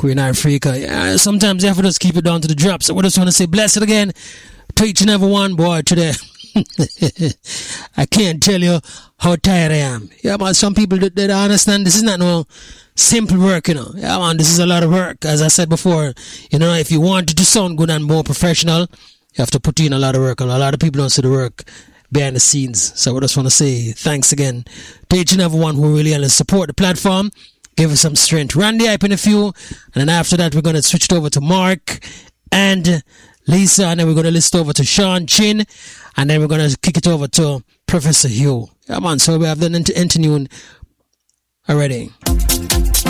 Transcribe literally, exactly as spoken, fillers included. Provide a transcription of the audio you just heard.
Queen Africa. Yeah, sometimes you have to just keep it down to the drop. So we just want to say bless it again to each and every one, boy, today. I can't tell you how tired I am. Yeah, man, some people that don't understand this is not no simple work, you know. Yeah, man, this is a lot of work. As I said before, you know, if you want it to sound good and more professional, you have to put in a lot of work. And a lot of people don't see the work behind the scenes. So I just want to say thanks again to each and every one who really helped support the platform. Give us some strength. Randy hype in a few. And then after that, we're going to switch it over to Mark and Lisa. And then we're going to list over to Sean Chin. And then we're going to kick it over to Professor Hugh. Come on, so we have the interview already.